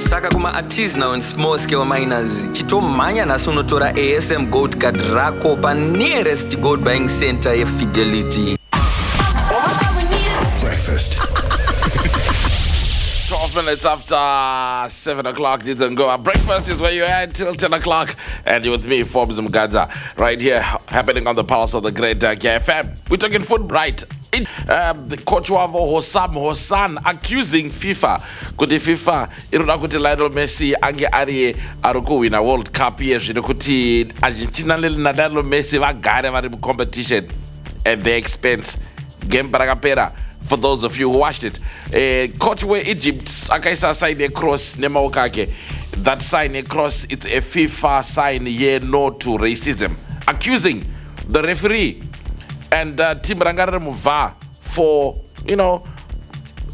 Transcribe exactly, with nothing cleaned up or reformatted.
saka kuma artisanal and small scale miners chitomhanya naso unotora A S M gold card rako pa nearest gold buying center yeFidelity. Breakfast. twelve minutes after seven o'clock, didn't go. Breakfast is where you're at till ten o'clock. And you're with me, Forbes Mgadza, right here, happening on the pulse of the great uh, K F M. We're talking food, right? In, um, the coach of Hossam Hossan accusing FIFA. Kuti FIFA, iruda kuti Lionel Messi ange ari aruku win a World Cup years. You know, kuti Argentina lil Lionel Messi vagare vari competition at their expense. Game paragapera. For those of you who watched it, uh, coach where Egypt akaisa sign across nemaokake. That sign across, it's a FIFA sign, yeah, no to racism, accusing the referee and uh, Team Rangara Muva for, you know,